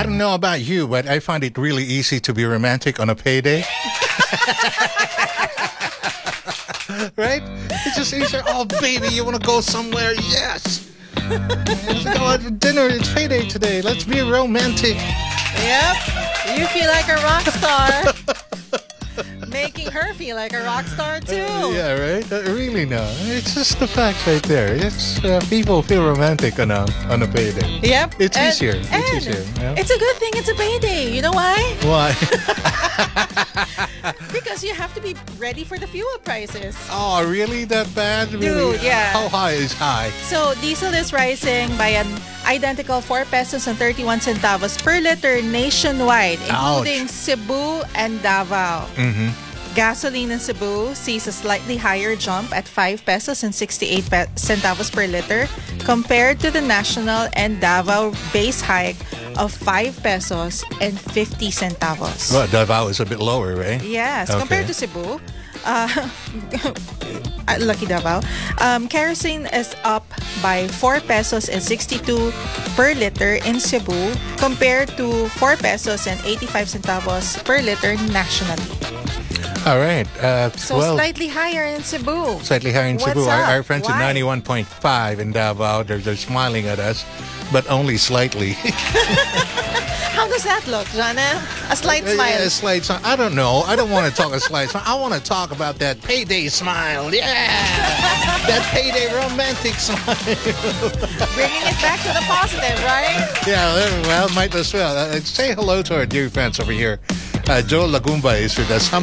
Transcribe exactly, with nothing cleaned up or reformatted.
I don't know about you, but I find it really easy to be romantic on a payday. Right? It's just easier. Oh, baby, you want to go somewhere? Yes. Let's go out to dinner. It's payday today. Let's be romantic. Yep. You feel like a rock star. Making her feel like a rock star too. Uh, yeah, right? Uh, really, no. It's just the fact right there. It's uh, people feel romantic on a on a payday. Yep. It's and, easier. It's and easier. Yeah. It's a good thing it's a payday. You know why? Why? Because you have to be ready for the fuel prices. Oh, really? That bad? Really? Dude, yeah. How high is high? So, diesel is rising by an identical four pesos and thirty-one centavos per liter nationwide, including Ouch. Cebu and Davao. Mm-hmm. Gasoline in Cebu sees a slightly higher jump at five pesos and sixty-eight pe- centavos per liter compared to the national and Davao base hike of five pesos and fifty centavos. Well, Davao is a bit lower, right? Yes, Okay. compared to Cebu. Uh, lucky Davao. Um, kerosene is up by four pesos and sixty-two per liter in Cebu compared to four pesos and eighty-five centavos per liter nationally. All right. Uh, So well, slightly higher in Cebu. slightly higher in What's Cebu. Our, up? our friends at Why? ninety-one point five in Davao, they're, they're smiling at us, but only slightly. How does that look, Jana? A slight smile. Yeah, a slight smile. I don't know. I don't want to talk a slight smile. I want to talk about that payday smile. Yeah. That payday romantic smile. Bringing it back to the positive, right? Yeah, well, might as well. Uh, say hello to our dear friends over here. Uh, Joe Lagumba is with us.